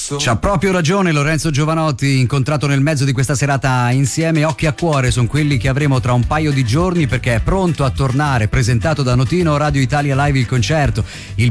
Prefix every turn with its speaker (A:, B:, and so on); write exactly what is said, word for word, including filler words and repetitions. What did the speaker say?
A: adesso.
B: C'ha proprio ragione Lorenzo Giovanotti, incontrato nel mezzo di questa serata insieme. Occhi a cuore sono quelli che avremo tra un paio di giorni, perché è pronto a tornare, presentato da Notino, Radio Italia Live il concerto, il